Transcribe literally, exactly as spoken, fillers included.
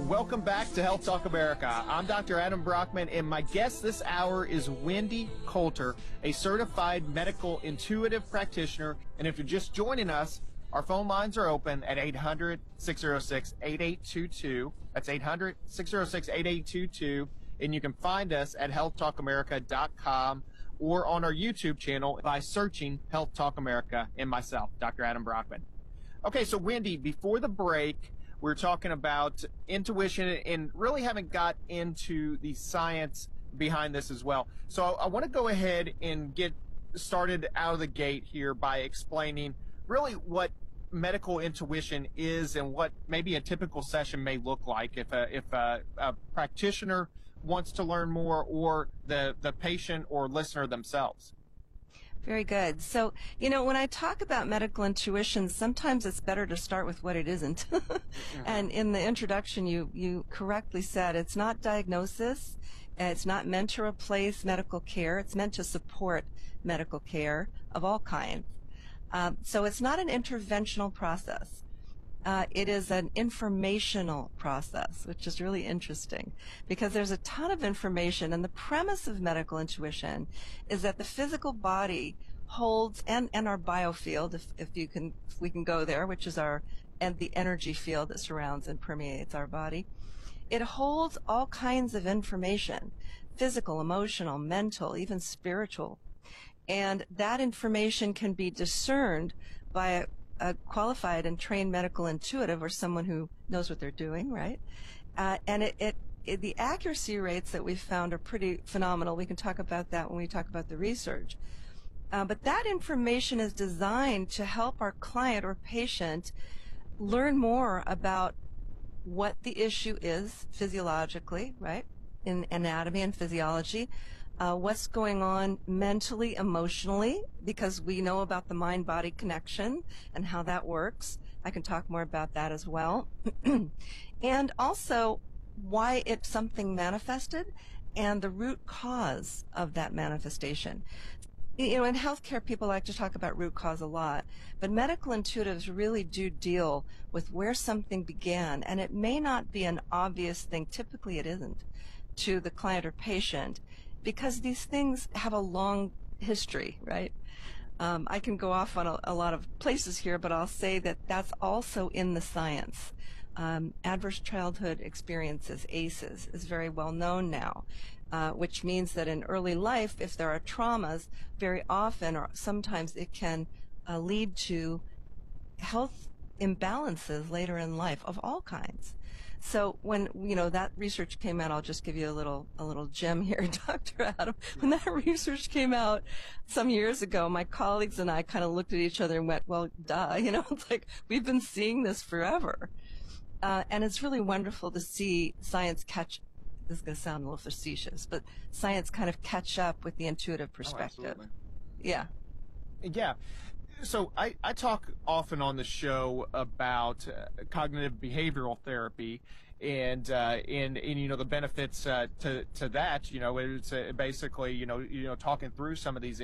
Welcome back to Health Talk America. I'm Doctor Adam Brockman, and my guest this hour is Wendy Coulter, a certified medical intuitive practitioner. And if you're just joining us, our phone lines are open at eight hundred, six oh six, eight eight two two. That's eight hundred, six oh six, eight eight two two. And you can find us at health talk america dot com or on our YouTube channel by searching Health Talk America and myself, Doctor Adam Brockman. Okay, so Wendy, before the break, we we're talking about intuition and really haven't got into the science behind this as well. So I want to go ahead and get started out of the gate here by explaining really what medical intuition is and what maybe a typical session may look like if a, if a, a practitioner wants to learn more, or the, the patient or listener themselves. Very good. So, you know, when I talk about medical intuition, sometimes it's better to start with what it isn't. And in the introduction, you, you correctly said it's not diagnosis. It's not meant to replace medical care. It's meant to support medical care of all kinds. Um, so it's not an interventional process. Uh, it is an informational process, which is really interesting because there's a ton of information, and the premise of medical intuition is that the physical body holds, and, and our biofield, if, if you can, if we can go there, which is our, and the energy field that surrounds and permeates our body. It holds all kinds of information, physical, emotional, mental, even spiritual. And that information can be discerned by a a qualified and trained medical intuitive, or someone who knows what they're doing, right? Uh, and it, it, it, the accuracy rates that we've found are pretty phenomenal. We can talk about that when we talk about the research. Uh, but that information is designed to help our client or patient learn more about what the issue is physiologically, right? In anatomy and physiology, uh, what's going on mentally, emotionally, because we know about the mind-body connection and how that works. I can talk more about that as well. And also why it's something manifested and the root cause of that manifestation. You know, in healthcare, people like to talk about root cause a lot, but medical intuitives really do deal with where something began, and it may not be an obvious thing. Typically, it isn't to the client or patient, because these things have a long history, right? Um, I can go off on a, a lot of places here, but I'll say that that's also in the science. Um, adverse childhood experiences, A C Es, is very well known now, uh, which means that in early life, if there are traumas, very often or sometimes it can uh, lead to health imbalances later in life of all kinds. So when, you know, that research came out, I'll just give you a little, a little gem here, Doctor Adam. When that research came out some years ago, my colleagues and I kind of looked at each other and went, well, duh, you know, it's like, we've been seeing this forever. Uh, and it's really wonderful to see science catch, this is going to sound a little facetious, but science kind of catch up with the intuitive perspective. Oh, yeah. Yeah. So I, I talk often on the show about uh, cognitive behavioral therapy and, uh, and, and, you know, the benefits, uh, to, to that, you know, it's uh, basically, you know, you know, talking through some of these